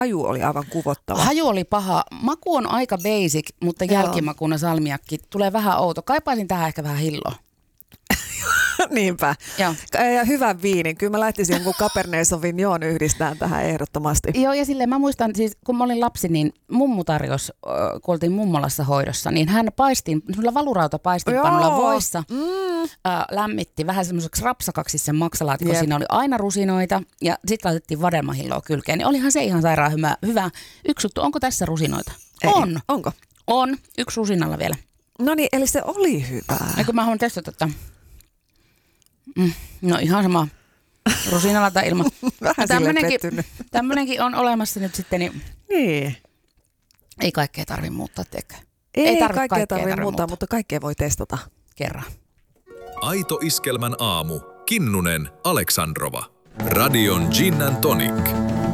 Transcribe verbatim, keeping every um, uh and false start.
haju oli aivan kuvottava. Haju oli paha. Maku on aika basic, mutta jälkimakuna salmiakki tulee vähän outo. Kaipaisin tähän ehkä vähän hilloa. Niinpä. Joo. Ja hyvän viinin. Kyllä mä lähtisin jonkun Cabernet Sauvignon yhdistään tähän ehdottomasti. Joo, ja silleen mä muistan, siis kun mä olin lapsi, niin mummu tarjosi, kun oltiin mummolassa hoidossa, niin hän paistin, semmoilla valurautapaistinpannulla voissa, mm. ä, lämmitti vähän semmoiseksi rapsakaksi sen maksalaatikko. Yep. Siinä oli aina rusinoita ja sitten laitettiin vadelmahilloa kylkeen. Niin olihan se ihan sairaan hyvä. hyvä. Yksi juttu, onko tässä rusinoita? Ei. On. Onko? On. Yksi rusinalla vielä. No niin, eli se oli hyvää. Eikö mä haluan testata tätä? Mm, no ihan sama. Rusinalla tai ilman. Vähän tämmönenkin, tämmönenkin on olemassa nyt sitten. Niin, niin. Ei kaikkea tarvitse muuttaa, teekö? Ei, ei tarvitse kaikkea tarvitse muuttaa, muuttaa, mutta kaikkea voi testata. Kerran. Aito Iskelmän aamu. Kinnunen, Aleksandrova. Radion Gin and Tonic.